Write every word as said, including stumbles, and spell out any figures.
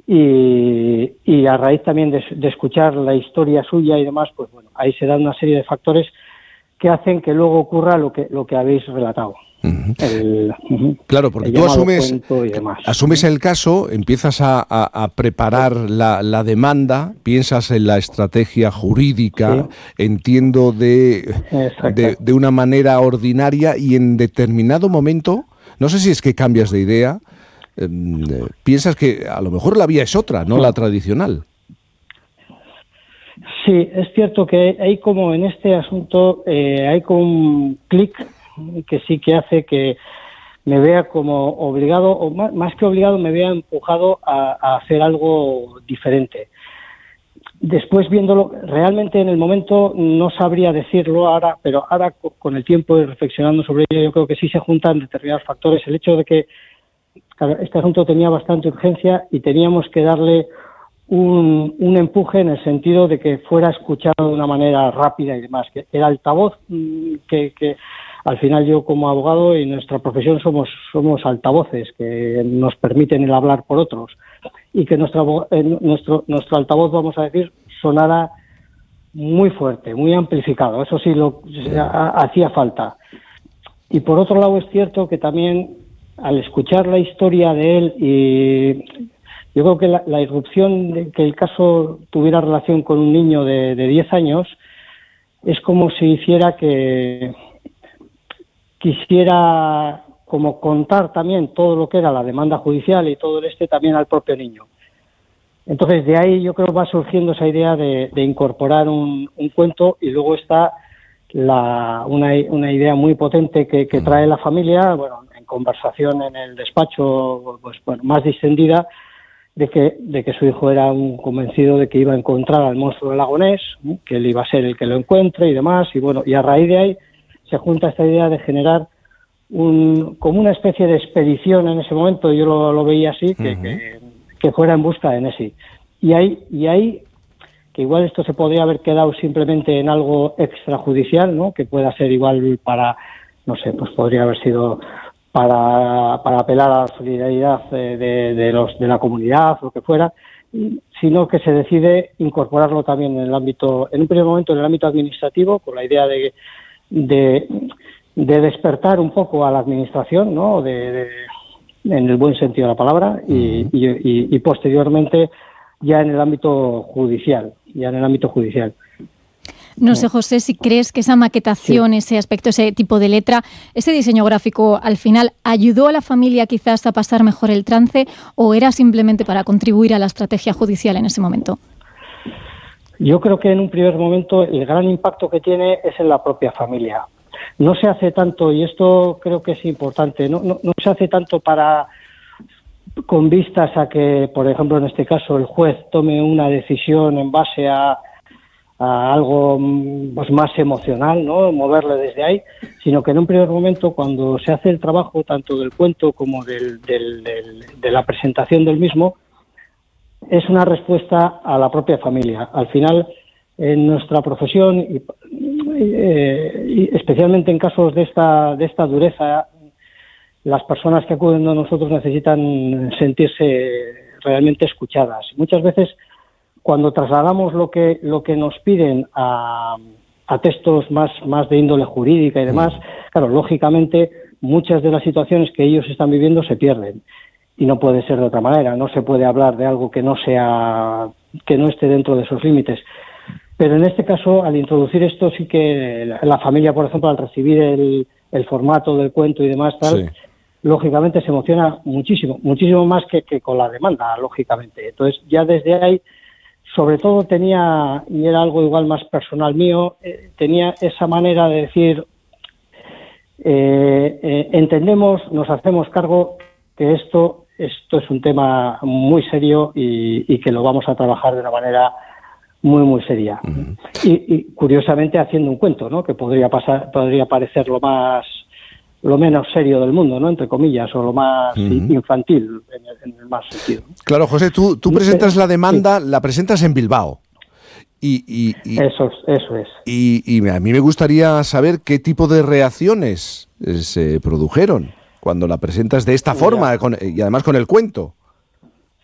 y, y a raíz también de, de escuchar la historia suya y demás, pues bueno, ahí se dan una serie de factores que hacen que luego ocurra lo que lo que habéis relatado. Uh-huh. El, uh-huh, claro, porque el tú asumes, y demás. asumes el caso, empiezas a, a, a preparar sí. la, la demanda, piensas en la estrategia jurídica, sí. entiendo de, de, de una manera ordinaria, y en determinado momento, no sé si es que cambias de idea, eh, piensas que a lo mejor la vía es otra, no sí. la tradicional. Sí, es cierto que hay como en este asunto, eh, hay como un clic que sí que hace que me vea como obligado, o más, más que obligado, me vea empujado a, a hacer algo diferente. Después, viéndolo, realmente en el momento no sabría decirlo ahora, pero ahora con el tiempo y reflexionando sobre ello, yo creo que sí se juntan determinados factores. El hecho de que, claro, este asunto tenía bastante urgencia y teníamos que darle un, un empuje en el sentido de que fuera escuchado de una manera rápida y demás. Que el altavoz que... que al final yo como abogado y nuestra profesión somos somos altavoces que nos permiten el hablar por otros, y que nuestro, eh, nuestro, nuestro altavoz, vamos a decir, sonara muy fuerte, muy amplificado. Eso sí lo ha, hacía falta. Y por otro lado es cierto que también al escuchar la historia de él, y yo creo que la, la irrupción de que el caso tuviera relación con un niño de, de diez años es como si hiciera que quisiera como contar también todo lo que era la demanda judicial y todo el este también al propio niño. Entonces de ahí yo creo va surgiendo esa idea de, de incorporar un, un cuento, y luego está la, una, una idea muy potente que, que trae la familia, bueno, en conversación en el despacho, pues bueno, más distendida, de que, de que su hijo era un convencido de que iba a encontrar al monstruo del lago Ness, ¿no? Que él iba a ser el que lo encuentre y demás, y bueno, y a raíz de ahí se junta esta idea de generar un, como una especie de expedición en ese momento, yo lo, lo veía así, que, uh-huh. que, que fuera en busca de Nessie. Y ahí, y ahí, que igual esto se podría haber quedado simplemente en algo extrajudicial, ¿no? Que pueda ser igual para, no sé, pues podría haber sido para, para apelar a la solidaridad de, de, de, los, de la comunidad, o lo que fuera, sino que se decide incorporarlo también en el ámbito, en un primer momento en el ámbito administrativo, con la idea de De, de despertar un poco a la administración, ¿no? De, de, en el buen sentido de la palabra, y, y, y, y posteriormente ya en el ámbito judicial, ya en el ámbito judicial. No sé, José, si crees que esa maquetación, sí. ese aspecto, ese tipo de letra, ese diseño gráfico, al final ayudó a la familia quizás a pasar mejor el trance, o era simplemente para contribuir a la estrategia judicial en ese momento. Yo creo que en un primer momento el gran impacto que tiene es en la propia familia. No se hace tanto, y esto creo que es importante, no, no, no se hace tanto para con vistas a que, por ejemplo, en este caso, el juez tome una decisión en base a, a algo pues, más emocional, ¿no? Moverle desde ahí, sino que en un primer momento, cuando se hace el trabajo tanto del cuento como del, del, del, de la presentación del mismo, es una respuesta a la propia familia. Al final, en nuestra profesión, y, eh, y especialmente en casos de esta de esta dureza, las personas que acuden a nosotros necesitan sentirse realmente escuchadas. Muchas veces, cuando trasladamos lo que lo que nos piden a, a textos más más de índole jurídica y demás, claro, lógicamente muchas de las situaciones que ellos están viviendo se pierden. Y no puede ser de otra manera, no se puede hablar de algo que no sea, que no esté dentro de esos límites. Pero en este caso, al introducir esto, sí que la, la familia, por ejemplo, al recibir el, el formato del cuento y demás, tal, sí. lógicamente se emociona muchísimo, muchísimo más que, que con la demanda, lógicamente. Entonces, ya desde ahí, sobre todo tenía, y era algo igual más personal mío, eh, tenía esa manera de decir, eh, eh, entendemos, nos hacemos cargo que esto esto es un tema muy serio y, y que lo vamos a trabajar de una manera muy muy seria. Uh-huh. y, y curiosamente haciendo un cuento, ¿no? Que podría pasar, podría parecer lo más lo menos serio del mundo, ¿no? Entre comillas, o lo más uh-huh. infantil en el, en el más sentido. Claro, José, tú, tú presentas la demanda, sí. la presentas en Bilbao. Y, y, y, eso, eso es. Y, y a mí me gustaría saber qué tipo de reacciones se produjeron cuando la presentas de esta forma, con, y además con el cuento.